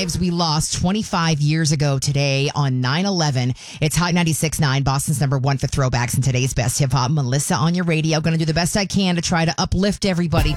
lives we lost 25 years ago today on 9/11. It's Hot 96.9, Boston's number one for throwbacks and today's best hip hop. Melissa on your radio. Going to do the best I can to try to uplift everybody